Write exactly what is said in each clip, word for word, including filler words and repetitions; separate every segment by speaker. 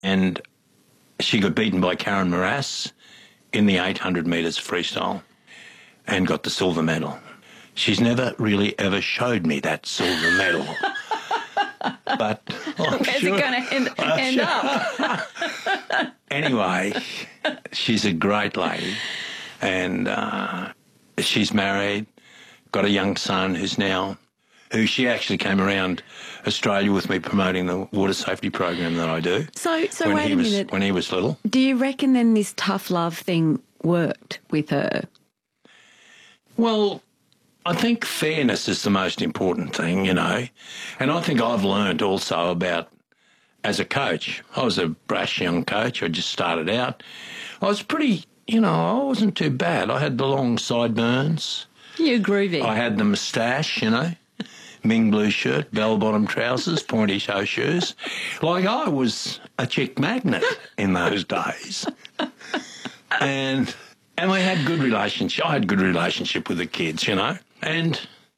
Speaker 1: and she got beaten by Karen Morass in the eight hundred metres freestyle and got the silver medal. She's never really ever showed me that silver medal. But I'm
Speaker 2: where's
Speaker 1: sure,
Speaker 2: it going to end, end
Speaker 1: sure.
Speaker 2: up?
Speaker 1: Anyway, she's a great lady, and uh, she's married, got a young son who's now, who she actually came around Australia with me promoting the water safety program that I do.
Speaker 2: So, so
Speaker 1: when
Speaker 2: wait
Speaker 1: he
Speaker 2: a
Speaker 1: was,
Speaker 2: minute.
Speaker 1: When he was little.
Speaker 2: Do you reckon then this tough love thing worked with her?
Speaker 1: Well, I think fairness is the most important thing, you know, and I think I've learned also about, as a coach, I was a brash young coach, I just started out. I was pretty, you know, I wasn't too bad. I had the long sideburns.
Speaker 2: You groovy.
Speaker 1: I had the moustache, you know, Ming blue shirt, bell-bottom trousers, pointy toe shoes. Like I was a chick magnet in those days. And and I had good relationship. I had good relationship with the kids, you know. And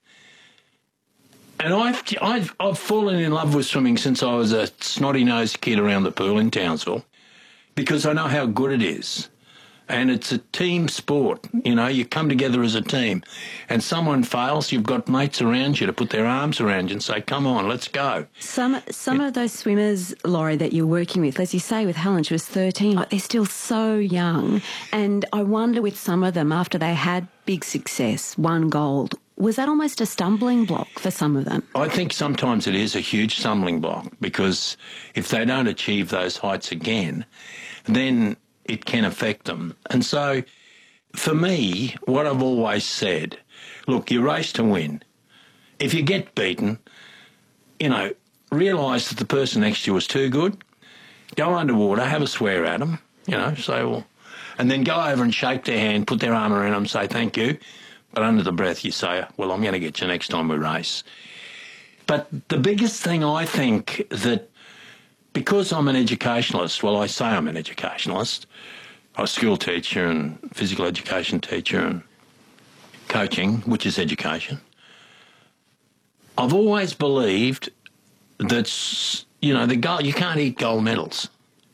Speaker 1: and I've, I've, I've fallen in love with swimming since I was a snotty-nosed kid around the pool in Townsville, because I know how good it is. And it's a team sport, you know, you come together as a team. And someone fails, you've got mates around you to put their arms around you and say, come on, let's go.
Speaker 2: Some some
Speaker 1: it,
Speaker 2: of those swimmers, Laurie, that you're working with, as you say with Helen, she was thirteen, like they're still so young. And I wonder with some of them, after they had big success, won gold, was that almost a stumbling block for some of them?
Speaker 1: I think sometimes it is a huge stumbling block, because if they don't achieve those heights again, then it can affect them. And so, for me, what I've always said, look, you race to win. If you get beaten, you know, realise that the person next to you was too good, go underwater, have a swear at them, you know, say, well, and then go over and shake their hand, put their arm around them, say thank you, but under the breath you say, well, I'm going to get you next time we race. But the biggest thing I think that, because I'm an educationalist, well, I say I'm an educationalist, I'm a school teacher and physical education teacher and coaching, which is education. I've always believed that, you know, the goal, you can't eat gold medals.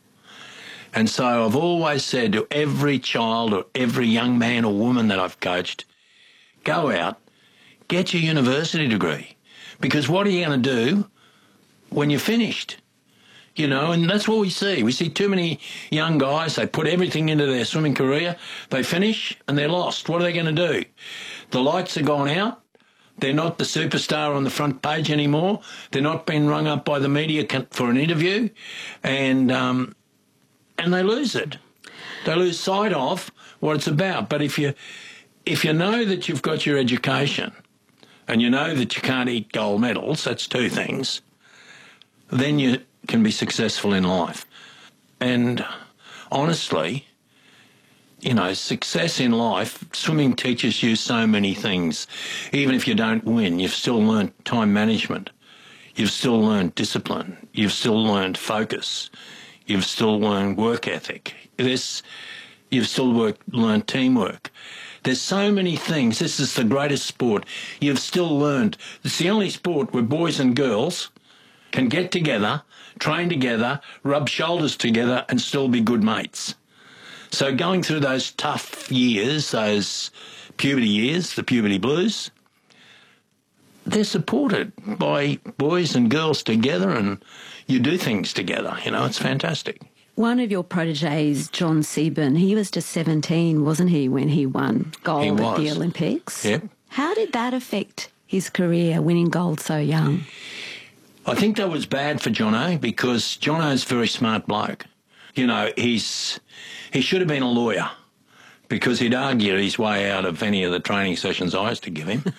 Speaker 1: And so I've always said to every child or every young man or woman that I've coached, go out, get your university degree. Because what are you going to do when you're finished? You know, and that's what we see. We see too many young guys, they put everything into their swimming career, they finish and they're lost. What are they going to do? The lights are gone out. They're not the superstar on the front page anymore. They're not being rung up by the media for an interview. And, um, and they lose it. They lose sight of what it's about. But if you, if you know that you've got your education and you know that you can't eat gold medals, that's two things, then you can be successful in life. And honestly, you know, success in life, swimming teaches you so many things. Even if you don't win, you've still learned time management. You've still learned discipline. You've still learned focus. You've still learned work ethic. There's, you've still work, learned teamwork. There's so many things. This is the greatest sport. You've still learned. It's the only sport where boys and girls can get together, train together, rub shoulders together and still be good mates. So going through those tough years, those puberty years, the puberty blues, they're supported by boys and girls together, and you do things together. You know, it's fantastic.
Speaker 2: One of your proteges, John Seaburn, he was just seventeen, wasn't he, when he won gold at the Olympics?
Speaker 1: Yep.
Speaker 2: How did that affect his career, winning gold so young?
Speaker 1: I think that was bad for Jono, because Jono's a very smart bloke. You know, he's he should have been a lawyer, because he'd argue his way out of any of the training sessions I used to give him.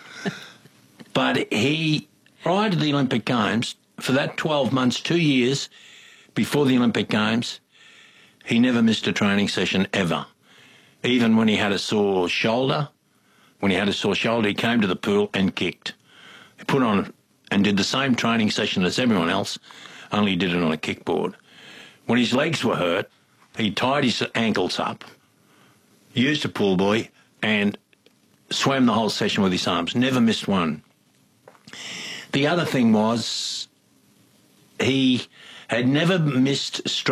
Speaker 1: But he, prior to the Olympic Games, for that twelve months, two years before the Olympic Games, he never missed a training session ever. Even when he had a sore shoulder, when he had a sore shoulder, he came to the pool and kicked. He put on and did the same training session as everyone else, only he did it on a kickboard. When his legs were hurt, he tied his ankles up, used a pool buoy, and swam the whole session with his arms, never missed one. The other thing was he had never missed straight.